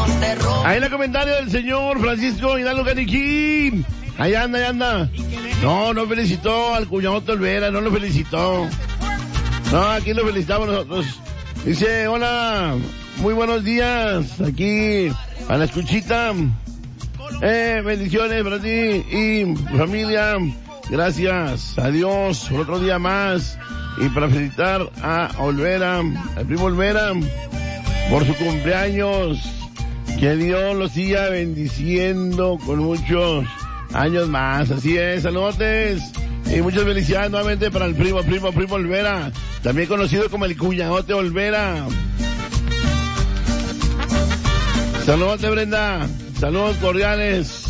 Ahí el comentario del señor Francisco Hidalgo Caniquín. Ahí anda, ahí anda. No felicitó al cuñado Olvera, no lo felicitó. No, aquí lo felicitamos nosotros. Dice, hola, muy buenos días, aquí a la escuchita. Bendiciones para ti y familia. Gracias a Dios por otro día más. Y para felicitar a Olvera, al primo Olvera, por su cumpleaños. Que Dios lo siga bendiciendo con muchos años más. Así es, saludotes. Y muchas felicidades nuevamente para el primo Olvera, también conocido como el cuñadote Olvera. Saludos, Brenda. Saludos cordiales.